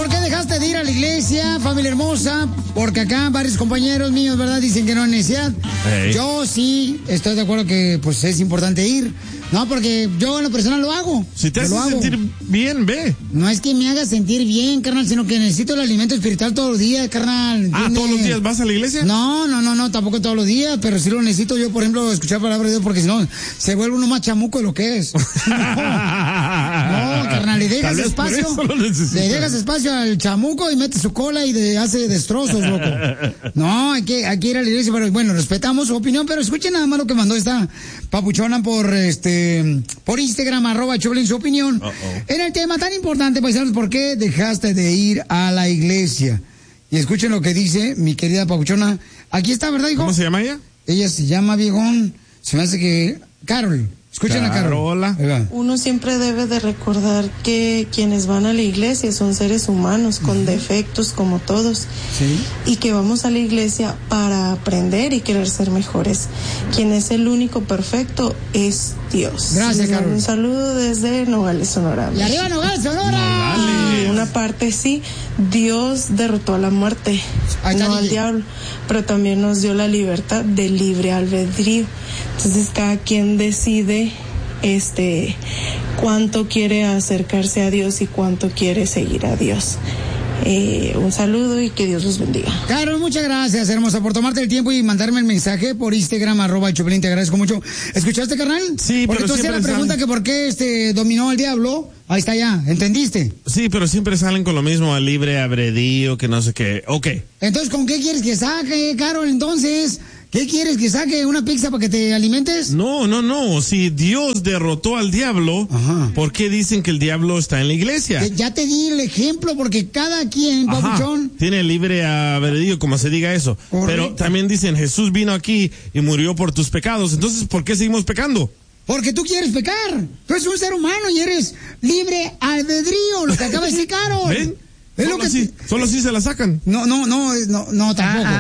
¿por qué dejaste de ir a la iglesia, familia hermosa? Porque acá varios compañeros míos, ¿verdad? Dicen que no hay necesidad. Hey. Yo sí estoy de acuerdo que pues es importante ir. No, porque yo en lo personal lo hago. Si te hace sentir bien, ve. No es que me haga sentir bien, carnal, sino que necesito el alimento espiritual todos los días, carnal. ¿Ah, todos los días vas a la iglesia? No, tampoco todos los días, pero sí lo necesito yo, por ejemplo, escuchar palabra de Dios, porque si no, se vuelve uno más chamuco de lo que es. No, carnal, le dejas espacio al chamuco y mete su cola y hace destrozos, loco. No, hay que ir a la iglesia, pero bueno, respetamos su opinión, pero escuchen nada más lo que mandó esta papuchona por Instagram, @Choplin, su opinión. En el tema tan importante, paisanos, ¿por qué dejaste de ir a la iglesia? Y escuchen lo que dice mi querida papuchona. Aquí está, ¿verdad, hijo? ¿Cómo se llama ella? Ella se llama, viejón, se me hace que... Carol. Escuchen a Carol. Hola. Uno siempre debe de recordar que quienes van a la iglesia son seres humanos con defectos como todos. Sí. Y que vamos a la iglesia para aprender y querer ser mejores. Quien es el único perfecto es Dios. Gracias, Carol. Un saludo desde Nogales, Sonora. ¡Y arriba Nogales, Sonora! En una parte sí, Dios derrotó a la muerte, no al diablo, pero también nos dio la libertad de libre albedrío. Entonces cada quien decide cuánto quiere acercarse a Dios y cuánto quiere seguir a Dios. Un saludo y que Dios los bendiga. Carol, muchas gracias, hermosa, por tomarte el tiempo y mandarme el mensaje por Instagram, @Choplin, te agradezco mucho. ¿Escuchaste, carnal? Sí, porque pero tú hacías la pregunta que por qué dominó al diablo. Ahí está ya, ¿entendiste? Sí, pero siempre salen con lo mismo, a libre albedrío, que no sé qué. Ok. Entonces, ¿con qué quieres que saque, Carol? Entonces... ¿Qué quieres, que saque una pizza para que te alimentes? No. Si Dios derrotó al diablo, ¿por qué dicen que el diablo está en la iglesia? Ya te di el ejemplo, porque cada quien, papuchón, tiene libre albedrío, como se diga eso. Correcto. Pero también dicen, Jesús vino aquí y murió por tus pecados. Entonces, ¿por qué seguimos pecando? Porque tú quieres pecar. Tú eres un ser humano y eres libre albedrío, lo que acaba de decir Carol. ¿Ven? Solo así se la sacan. No, tampoco.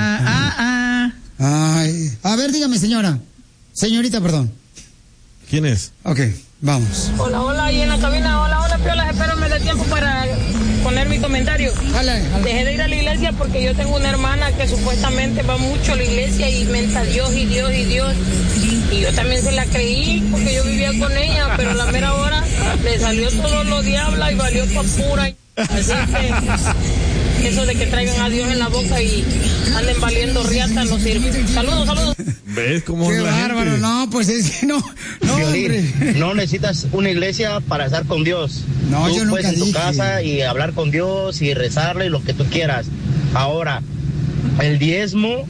Ay, a ver, dígame, señorita, perdón. ¿Quién es? Ok, vamos. Hola, y en la cabina, hola, piolas, espero me dé tiempo para poner mi comentario. Dale. Dejé de ir a la iglesia porque yo tengo una hermana que supuestamente va mucho a la iglesia y menta Dios. Y yo también se la creí porque yo vivía con ella, pero a la mera hora le salió todo lo diabla y valió pa' pura. Así que eso de que traigan a Dios en la boca y anden valiendo riata no sirve. Saludos. ¿Ves cómo qué la bárbaro? gente? No, pues es que no, no necesitas una iglesia para estar con Dios. No, tú yo nunca puedes en tu dije. casa y hablar con Dios y rezarle y lo que tú quieras. Ahora, el diezmo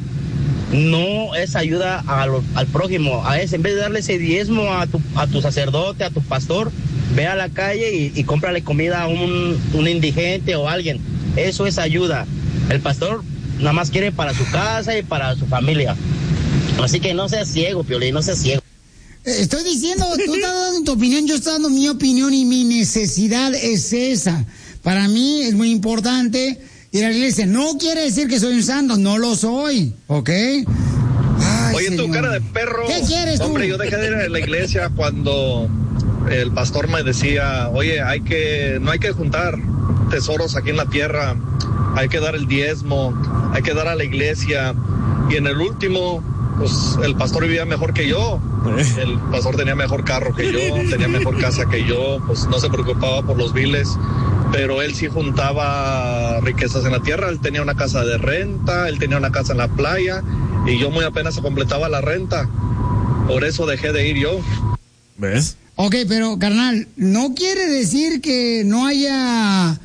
no es ayuda al prójimo. En vez de darle ese diezmo a tu sacerdote, a tu pastor, ve a la calle y cómprale comida a un indigente o alguien. Eso es ayuda. El pastor nada más quiere para su casa y para su familia. Así que no seas ciego, Piolín, no seas ciego. Estoy diciendo, tú estás dando tu opinión, yo estoy dando mi opinión y mi necesidad es esa. Para mí es muy importante ir a la iglesia. No quiere decir que soy un santo, no lo soy, ¿ok? Ay, oye, señor. tu cara de perro. ¿Qué quieres tú? Hombre, yo dejé de ir a la iglesia cuando el pastor me decía, oye, no hay que juntar tesoros aquí en la tierra, hay que dar el diezmo, hay que dar a la iglesia. Y en el último, pues el pastor vivía mejor que yo, el pastor tenía mejor carro que yo, tenía mejor casa que yo, pues no se preocupaba por los biles, pero él sí juntaba riquezas en la tierra. Él tenía una casa de renta, él tenía una casa en la playa y yo muy apenas se completaba la renta, por eso dejé de ir yo. ¿Ves? Ok, pero carnal, no quiere decir que no haya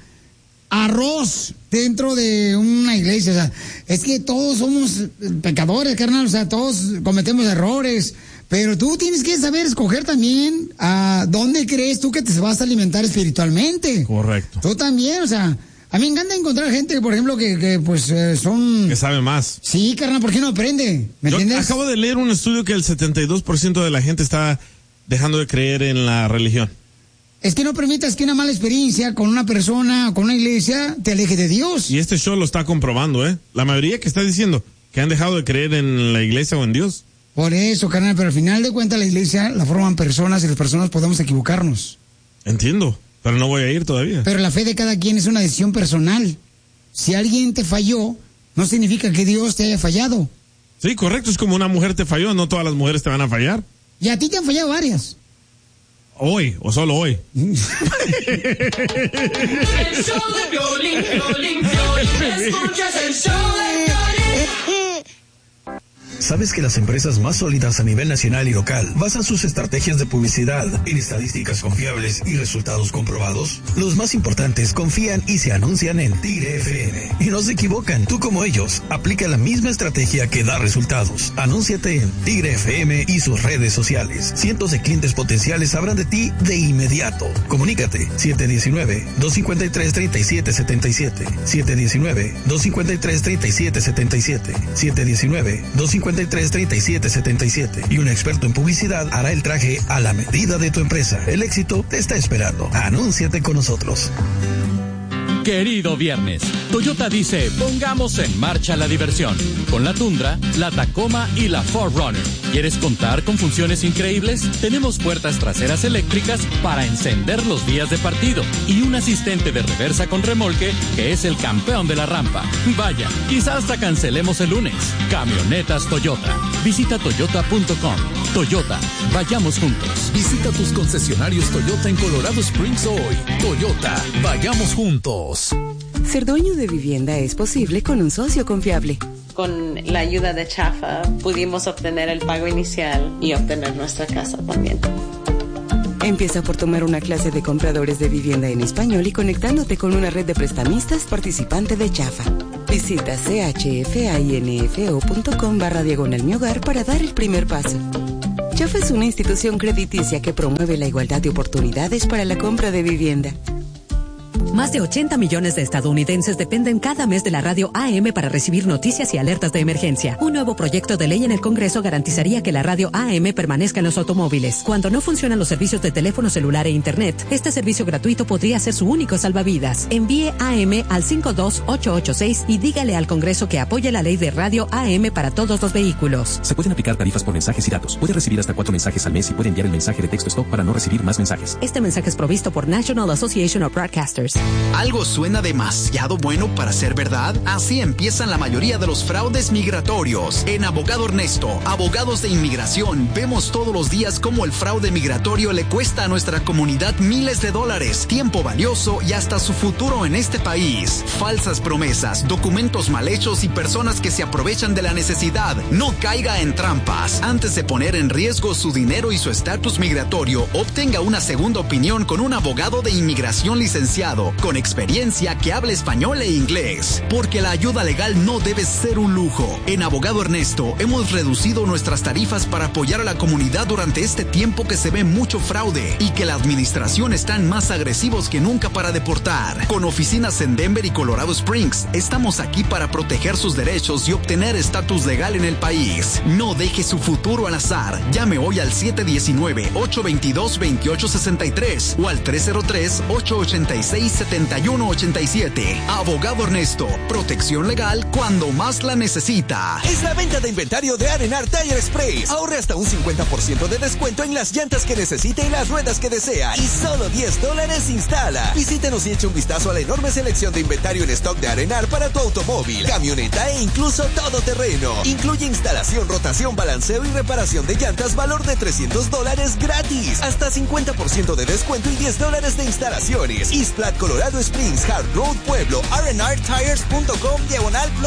arroz dentro de una iglesia. O sea, es que todos somos pecadores, carnal. O sea, todos cometemos errores. Pero tú tienes que saber escoger también a dónde crees tú que te vas a alimentar espiritualmente. Correcto. Tú también, o sea, a mí me encanta encontrar gente, por ejemplo, que son... Que sabe más. Sí, carnal, ¿por qué no aprende? ¿Me entiendes? Acabo de leer un estudio que el 72% de la gente está dejando de creer en la religión. Es que no permitas que una mala experiencia con una persona o con una iglesia te aleje de Dios. Y este show lo está comprobando, ¿eh? La mayoría que está diciendo que han dejado de creer en la iglesia o en Dios. Por eso, carnal, pero al final de cuentas la iglesia la forman personas y las personas podemos equivocarnos. Entiendo. Pero no voy a ir todavía. Pero la fe de cada quien es una decisión personal. Si alguien te falló, no significa que Dios te haya fallado. Sí, correcto. Es como una mujer te falló, no todas las mujeres te van a fallar. Y a ti te han fallado varias. Hoy, o solo hoy. El show de Piolín, escuchas el show de Piolín. ¿Sabes que las empresas más sólidas a nivel nacional y local basan sus estrategias de publicidad en estadísticas confiables y resultados comprobados? Los más importantes confían y se anuncian en Tigre FM. Y no se equivocan, tú como ellos, aplica la misma estrategia que da resultados. Anúnciate en Tigre FM y sus redes sociales. Cientos de clientes potenciales sabrán de ti de inmediato. Comunícate 719-253-3777. 719-253-3777. 719-253-3777 y un experto en publicidad hará el traje a la medida de tu empresa. El éxito te está esperando. Anúnciate con nosotros. Querido viernes, Toyota dice, pongamos en marcha la diversión. Con la Tundra, la Tacoma y la 4Runner. ¿Quieres contar con funciones increíbles? Tenemos puertas traseras eléctricas para encender los días de partido y un asistente de reversa con remolque que es el campeón de la rampa. Vaya, quizás hasta cancelemos el lunes. Camionetas Toyota. Visita toyota.com. Toyota, vayamos juntos. Visita tus concesionarios Toyota en Colorado Springs hoy. Toyota, vayamos juntos. Ser dueño de vivienda es posible con un socio confiable. Con la ayuda de Chafa pudimos obtener el pago inicial y obtener nuestra casa también. Empieza por tomar una clase de compradores de vivienda en español y conectándote con una red de prestamistas participante de Chafa. Visita chfainfo.com/diagonal-mi-hogar para dar el primer paso. Chafa es una institución crediticia que promueve la igualdad de oportunidades para la compra de vivienda. Más de 80 millones de estadounidenses dependen cada mes de la radio AM para recibir noticias y alertas de emergencia. Un nuevo proyecto de ley en el Congreso garantizaría que la radio AM permanezca en los automóviles. Cuando no funcionan los servicios de teléfono celular e Internet, este servicio gratuito podría ser su único salvavidas. Envíe AM al 52886 y dígale al Congreso que apoye la ley de radio AM para todos los vehículos. Se pueden aplicar tarifas por mensajes y datos. Puede recibir hasta 4 mensajes al mes y puede enviar el mensaje de texto stop para no recibir más mensajes. Este mensaje es provisto por National Association of Broadcasters. ¿Algo suena demasiado bueno para ser verdad? Así empiezan la mayoría de los fraudes migratorios. En Abogado Ernesto, abogados de inmigración, vemos todos los días cómo el fraude migratorio le cuesta a nuestra comunidad miles de dólares, tiempo valioso y hasta su futuro en este país. Falsas promesas, documentos mal hechos y personas que se aprovechan de la necesidad. No caiga en trampas. Antes de poner en riesgo su dinero y su estatus migratorio, obtenga una segunda opinión con un abogado de inmigración licenciado, con experiencia que hable español e inglés, porque la ayuda legal no debe ser un lujo. En Abogado Ernesto hemos reducido nuestras tarifas para apoyar a la comunidad durante este tiempo que se ve mucho fraude y que la administración están más agresivos que nunca para deportar. Con oficinas en Denver y Colorado Springs, estamos aquí para proteger sus derechos y obtener estatus legal en el país. No deje su futuro al azar. Llame hoy al 719-822-2863 o al 303-886-7187. Abogado Ernesto, protección legal cuando más la necesita. Es la venta de inventario de Arenar Tire Express. Ahorre hasta un 50% de descuento en las llantas que necesite y las ruedas que desea. Y solo $10 instala. Visítenos y eche un vistazo a la enorme selección de inventario en stock de Arenar para tu automóvil, camioneta e incluso todoterreno. Incluye instalación, rotación, balanceo y reparación de llantas, valor de $300 gratis. Hasta 50% de descuento y $10 de instalaciones. East Platte, Colorado Springs, Hard Road, Pueblo, rnrtires.com/.